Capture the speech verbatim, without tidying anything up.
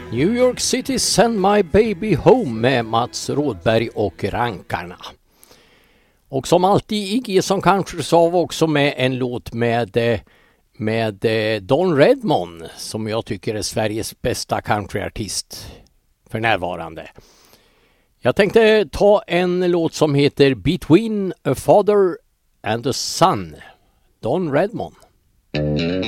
New York City Send My Baby Home med Mats Rådberg och Rankarna. Och som alltid Iggy som kanske sa också med en låt med, med Don Redman som jag tycker är Sveriges bästa countryartist för närvarande. Jag tänkte ta en låt som heter Between a Father and a Son, Don Redman.